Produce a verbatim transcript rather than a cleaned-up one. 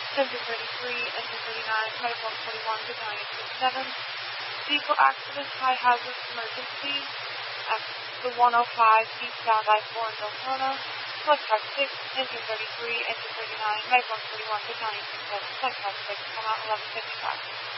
Engine thirty-three, Engine thirty-nine, Type one forty-one, Battalion fifty-seven. Vehicle accident, high hazard emergency at the one oh five eastbound I four in Daytona. Flight track six, Engine thirty-three, Engine thirty-nine, Type one forty-one, Battalion fifty-seven, Flight track six, come out eleven fifty-five.